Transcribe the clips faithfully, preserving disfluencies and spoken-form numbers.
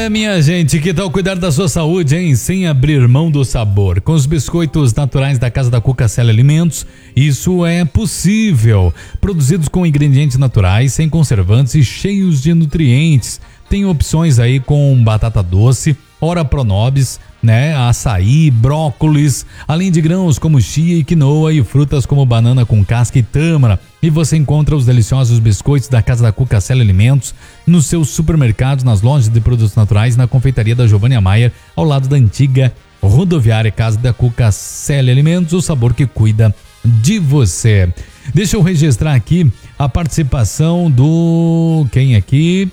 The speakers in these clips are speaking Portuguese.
É, minha gente, que tal cuidar da sua saúde, hein? Sem abrir mão do sabor. Com os biscoitos naturais da Casa da Cuca Célia Alimentos, isso é possível. Produzidos com ingredientes naturais, sem conservantes e cheios de nutrientes. Tem opções aí com batata doce, ora pronobis, né? Açaí, brócolis, além de grãos como chia e quinoa e frutas como banana com casca e tâmara. E você encontra os deliciosos biscoitos da Casa da Cuca Célia Alimentos nos seus supermercados, nas lojas de produtos naturais, na confeitaria da Giovânia Maier, ao lado da antiga rodoviária Casa da Cuca Célia Alimentos, o sabor que cuida de você. Deixa eu registrar aqui a participação do... quem aqui?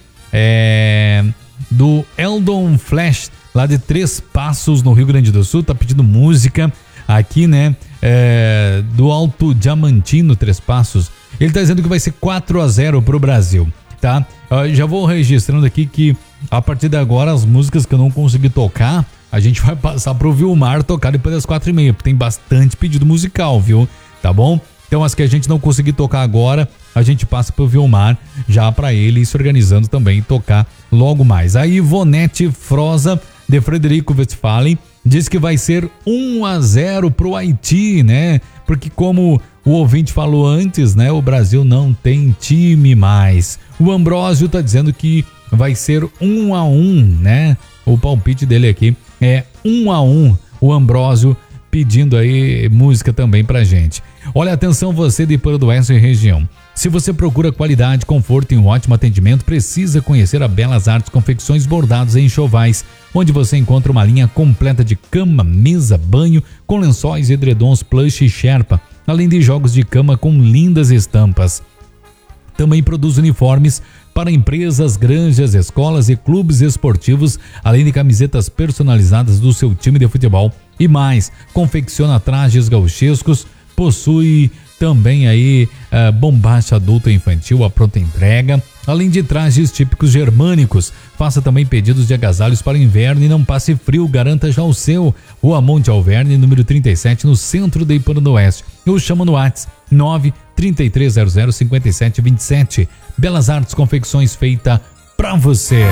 É... do Eldon Flash, lá de Três Passos, no Rio Grande do Sul, tá pedindo música aqui, né? É... do Alto Diamantino, Três Passos. Ele tá dizendo que vai ser quatro a zero pro Brasil, tá? Eu já vou registrando aqui que a partir de agora as músicas que eu não consegui tocar, a gente vai passar pro Vilmar tocar depois das quatro e meia, porque tem bastante pedido musical, viu? Tá bom? Então as que a gente não conseguir tocar agora, a gente passa pro Vilmar já para ele ir se organizando também e tocar logo mais. A Ivonete Froza, de Frederico Westphalen, diz que vai ser um a zero pro Haiti, né? Porque como o ouvinte falou antes, né? O Brasil não tem time mais. O Ambrósio tá dizendo que vai ser um a um, né? O palpite dele aqui é um a um. O Ambrósio pedindo aí música também pra gente. Olha, atenção você de Ipiranga do Oeste e região. Se você procura qualidade, conforto e um ótimo atendimento, precisa conhecer a Belas Artes Confecções Bordados em Enxovais, onde você encontra uma linha completa de cama, mesa, banho, com lençóis, edredons, plush e sherpa, além de jogos de cama com lindas estampas. Também produz uniformes para empresas, granjas, escolas e clubes esportivos, além de camisetas personalizadas do seu time de futebol e mais. Confecciona trajes gauchescos, possui também aí uh, bombacha adulta e infantil à pronta entrega, além de trajes típicos germânicos. Faça também pedidos de agasalhos para o inverno e não passe frio, garanta já o seu. Rua Monte Alverne, número trinta e sete, no centro de Ipiranga do Oeste. Eu chamo no WhatsApp nove três três zero zero cinco sete dois sete. Belas Artes Confecções, feita pra você.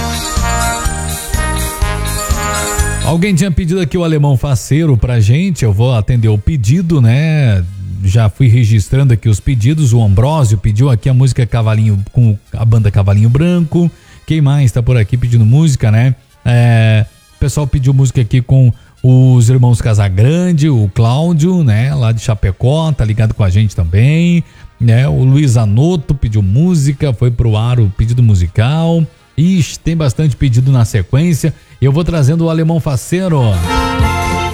Alguém tinha pedido aqui o Alemão Faceiro pra gente, eu vou atender o pedido, né? Já fui registrando aqui os pedidos. O Ambrósio pediu aqui a música Cavalinho, com a banda Cavalinho Branco. Quem mais tá por aqui pedindo música, né? É, o pessoal pediu música aqui com os irmãos Casagrande, o Cláudio, né? Lá de Chapecó, tá ligado com a gente também, né? O Luiz Anoto pediu música, foi pro ar o pedido musical. Ixi, tem bastante pedido na sequência. Eu vou trazendo o Alemão Faceiro.